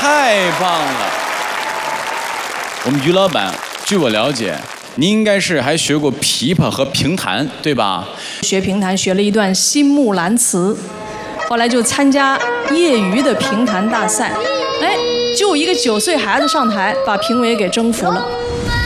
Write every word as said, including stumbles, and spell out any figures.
太棒了！我们于老板，据我了解，您应该是还学过琵琶和评弹，对吧？ 学评弹学了一段新木兰辞，后来就参加业余的评弹大赛，哎，就一个九岁孩子上台，把评委给征服了。